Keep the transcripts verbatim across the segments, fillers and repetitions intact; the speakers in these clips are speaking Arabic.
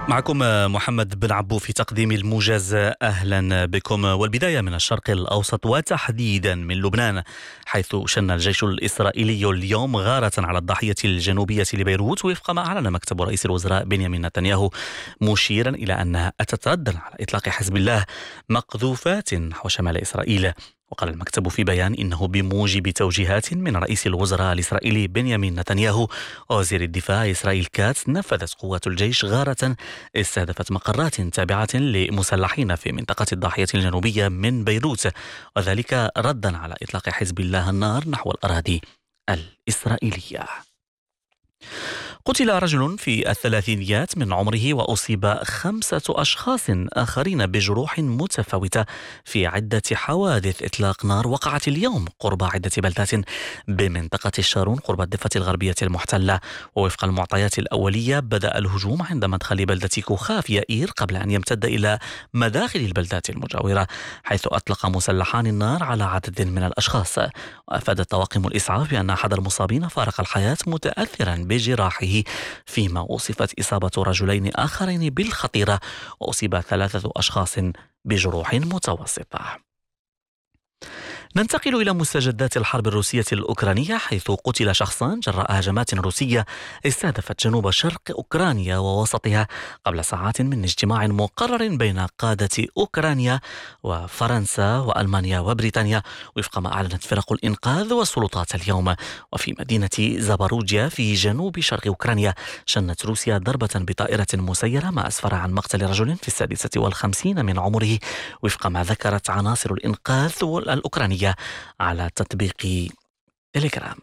معكم محمد بن عبو في تقديم الموجز. أهلا بكم. والبداية من الشرق الأوسط وتحديدا من لبنان، حيث شن الجيش الإسرائيلي اليوم غارة على الضاحية الجنوبية لبيروت وفق ما أعلن مكتب رئيس الوزراء بنيامين نتنياهو، مشيرا إلى أنها أتت ردا على إطلاق حزب الله مقذوفات نحو شمال إسرائيل. وقال المكتب في بيان إنه بموجب توجيهات من رئيس الوزراء الإسرائيلي بنيامين نتنياهو ووزير الدفاع إسرائيل كاتس، نفذت قوات الجيش غارة استهدفت مقرات تابعة لمسلحين في منطقة الضاحية الجنوبية من بيروت، وذلك ردا على إطلاق حزب الله النار نحو الأراضي الإسرائيلية. قتل رجل في الثلاثينيات من عمره وأصيب خمسة أشخاص آخرين بجروح متفاوتة في عدة حوادث إطلاق نار وقعت اليوم قرب عدة بلدات بمنطقة الشارون قرب الضفة الغربية المحتلة. ووفق المعطيات الأولية بدأ الهجوم عند مدخل بلدة كوخاف يائير قبل أن يمتد إلى مداخل البلدات المجاورة، حيث أطلق مسلحان النار على عدد من الأشخاص. وأفادت طواقم الإسعاف بأن أحد المصابين فارق الحياة متأثرا بجراحه، فيما وصفت إصابة رجلين آخرين بالخطيرة وأصيب ثلاثة أشخاص بجروح متوسطة. ننتقل إلى مستجدات الحرب الروسية الأوكرانية، حيث قتل شخصان جراء هجمات روسية استهدفت جنوب شرق أوكرانيا ووسطها قبل ساعات من اجتماع مقرر بين قادة أوكرانيا وفرنسا وألمانيا وبريطانيا، وفق ما أعلنت فرق الإنقاذ والسلطات اليوم. وفي مدينة زاباروجيا في جنوب شرق أوكرانيا شنت روسيا ضربة بطائرة مسيرة ما أسفر عن مقتل رجل في السادسة والخمسين من عمره، وفق ما ذكرت عناصر الإنقاذ الأوكرانية على تطبيق تيليجرام.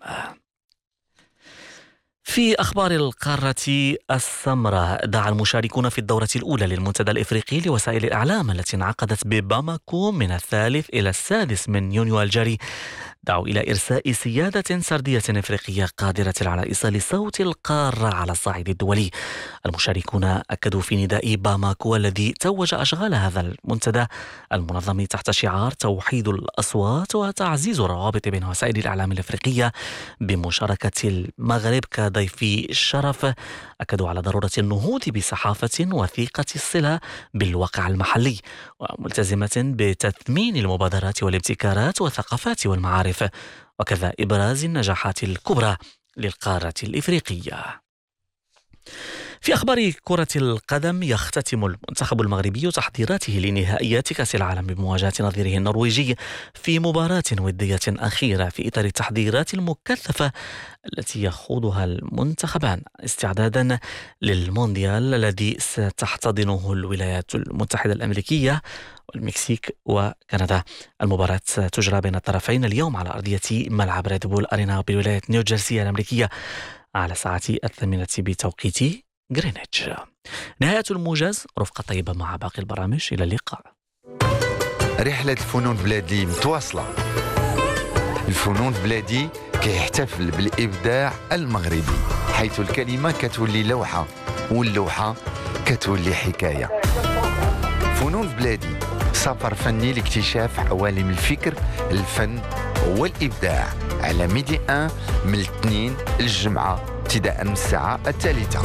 في أخبار القارة السمراء، دعا المشاركون في الدورة الأولى للمنتدى الإفريقي لوسائل الإعلام التي انعقدت بباماكو من الثالث إلى السادس من يونيو الجاري دعوا إلى إرساء سيادة سردية إفريقية قادرة على إيصال صوت القارة على الصعيد الدولي. المشاركون أكدوا في نداء باماكو الذي توج أشغال هذا المنتدى المنظم تحت شعار توحيد الأصوات وتعزيز الروابط بين وسائل الإعلام الإفريقية بمشاركة المغرب كضيف الشرف، أكدوا على ضرورة النهوض بصحافة وثيقة الصلة بالواقع المحلي وملتزمة بتثمين المبادرات والابتكارات والثقافات والمعارف، وكذا إبراز النجاحات الكبرى للقارة الإفريقية. في أخبار كرة القدم، يختتم المنتخب المغربي تحضيراته لنهائيات كأس العالم بمواجهة نظيره النرويجي في مباراة ودية أخيرة في إطار التحضيرات المكثفة التي يخوضها المنتخبان استعدادا للمونديال الذي ستحتضنه الولايات المتحدة الأمريكية والمكسيك وكندا. المباراة تجرى بين الطرفين اليوم على أرضية ملعب ريد بول أرينا بولاية نيوجيرسي الأمريكية على ساعة الثامنة بتوقيت غرينتش. نهاية الموجز، رفقة طيبة مع باقي البرامج. إلى اللقاء. رحلة الفنون بلادي متواصلة. الفنون بلادي كيحتفل بالإبداع المغربي، حيث الكلمة كتولي لوحة واللوحة كتولي حكاية. فنون بلادي سفر فني لاكتشاف عوالم الفكر، الفن والإبداع على ميدي أن من الاثنين للجمعة ابتداء من الساعة الثالثة.